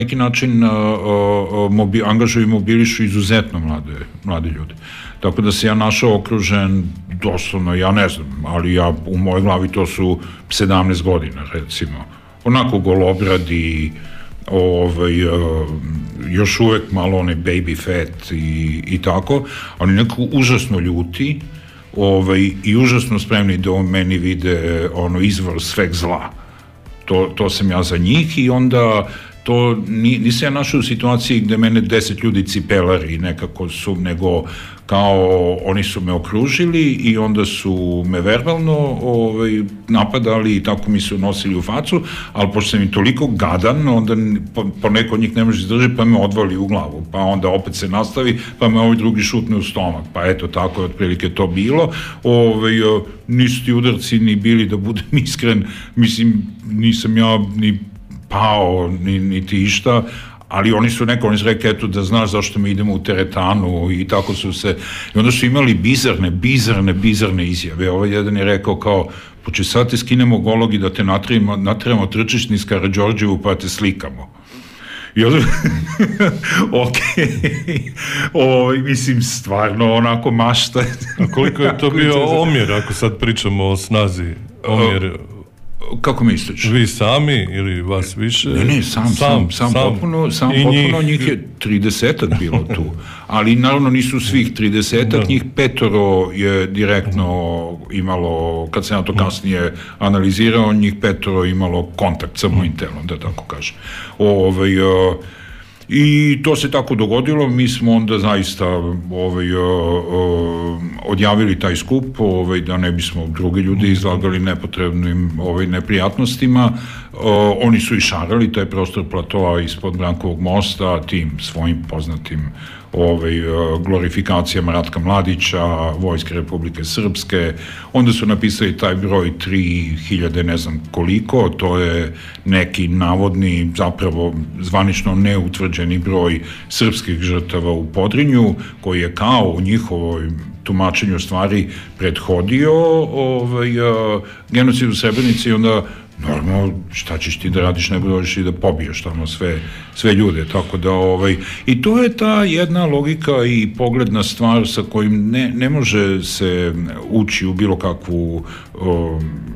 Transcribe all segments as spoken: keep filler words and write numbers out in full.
neki način uh, uh, mobi, angažuju i mobilišu izuzetno mlade, mlade ljude. Tako da se ja našao okružen doslovno, ja ne znam, ali ja u mojoj glavi to su sedamnaest godina, recimo. Onako golobradi, ovaj, uh, još uvek malo onaj baby fat i, i tako, ali neko užasno ljuti ovaj, i užasno spremni da u meni vide ono izvor sveg zla. To, to sam ja za njih i onda to nisam ja našao u situaciji gde mene deset ljudi cipelari nekako su, nego kao oni su me okružili i onda su me verbalno ovaj, napadali i tako mi su nosili u facu, ali pošto sam im toliko gadan, onda poneko od njih ne može izdržati, pa me odvali u glavu, pa onda opet se nastavi, pa me ovaj drugi šutne u stomak, pa eto, tako je otprilike to bilo. Ovaj, nisu ti udarci ni bili, da budem iskren, mislim, nisam ja ni pao, ni, niti išta, ali oni su neko, oni su rekli, eto, da znaš zašto mi idemo u teretanu i tako su se, i onda su imali bizarne, bizarne, bizarne izjave. Ovaj jedan je rekao kao, poče sad te skinemo golog i da te natremo, natremo trčiš niz Karađorđevu pa te slikamo. I onda, ok, o, mislim, stvarno, onako mašta. A koliko je to bio omjer, ako sad pričamo o snazi, omjer... Kako misliš? Vi sami ili vas više? Ne, ne, sam, sam, sam, sam, sam popuno, sam popuno, njih... njih je tridesetak bilo tu, ali naravno nisu svih tridesetak, njih petoro je direktno imalo, kad sam ja to kasnije analizirao, njih petoro imalo kontakt sa mojim telom, da tako kažem. Ovaj, i to se tako dogodilo, mi smo onda zaista ovaj, uh, uh, odjavili taj skup, ovaj, da ne bismo druge ljude izlagali nepotrebnim ovaj, neprijatnostima. Uh, oni su i šarali taj prostor platoa ispod Brankovog mosta tim svojim poznatim ovaj, glorifikacijama Ratka Mladića, Vojske Republike Srpske, onda su napisali taj broj tri hiljade ne znam koliko, to je neki navodni, zapravo zvanično neutvrđeni broj srpskih žrtava u Podrinju, koji je kao u njihovoj tumačenju stvari prethodio ovaj, genocid u Srebrenici i onda normalno, šta ćeš ti da radiš, nego dođeš i da pobiješ tamo sve, sve ljude, tako da, ovaj, i to je ta jedna logika i pogled na stvar sa kojim ne, ne može se ući u bilo kakvu, o,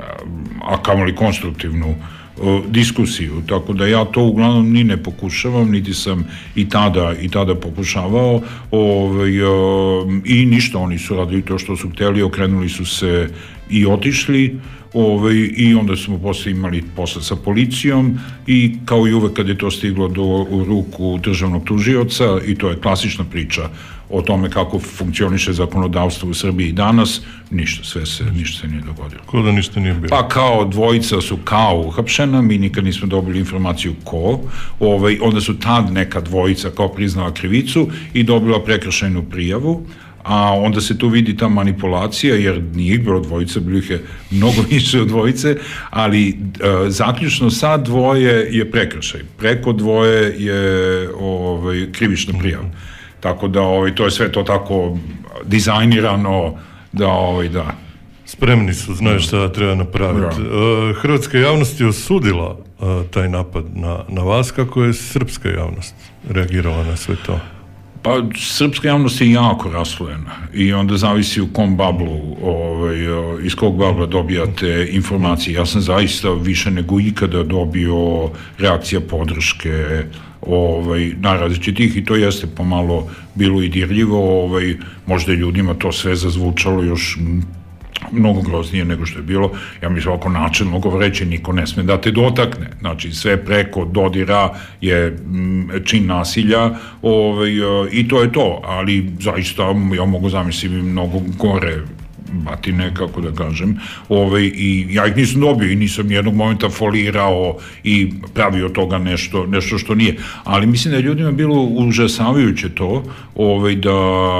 a kamoli konstruktivnu o, diskusiju, tako da ja to uglavnom ni ne pokušavam, niti sam i tada, i tada pokušavao, ovaj, o, i ništa, oni su radili to što su hteli, okrenuli su se i otišli. Ove, i onda smo posle imali posle sa policijom i kao i uvek kad je to stiglo do u ruku državnog tužioca i to je klasična priča o tome kako funkcioniše zakonodavstvo u Srbiji danas, ništa, sve se, ništa se nije dogodilo. Ko da ništa nije bilo? Pa kao dvojica su kao uhapšena, mi nikad nismo dobili informaciju ko, ove, onda su tad neka dvojica kao priznala krivicu i dobila prekršajnu prijavu, a onda se tu vidi ta manipulacija, jer nije bilo dvojice, bilo ih je mnogo više od dvojice, ali e, zaključno sa dvoje je prekršaj, preko dvoje je ovaj, krivična prijava. Tako da ovaj, to je sve to tako dizajnirano da, ovaj, da. Spremni su, znaju šta treba napraviti. Ja. Hrvatska javnost je osudila taj napad na, na vas, kako je srpska javnost reagirala na sve to? Pa, srpska javnost je jako raslojena i onda zavisi u kom bablu, ovaj, iz kog babla dobijate informacije. Ja sam zaista više nego ikada dobio reakcija podrške ovaj, najrazličitih i to jeste pomalo bilo i dirljivo, ovaj, možda je ljudima to sve zazvučalo još mnogo groznije nego što je bilo. Ja mislim ovako načelno govoreći, niko ne sme da te dotakne. Znači sve preko dodira je čin nasilja ovaj, i to je to. Ali zaista ja mogu zamisliti mnogo gore batine, kako da kažem, ovaj, i ja ih nisam dobio i nisam jednog momenta folirao i pravio toga nešto, nešto što nije. Ali mislim da je ljudima bilo užasavajuće to, ovaj, da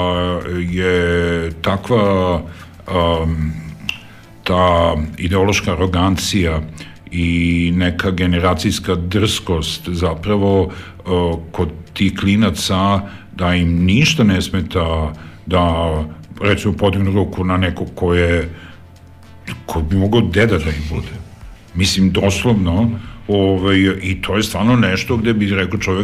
je takva Um, ta ideološka arogancija i neka generacijska drskost zapravo uh, kod tih klinaca da im ništa ne smeta da recimo podignu ruku na nekog ko je ko bi mogao deda da im bude. Mislim doslovno Ove, i to je stvarno nešto gde bi rekao čovjek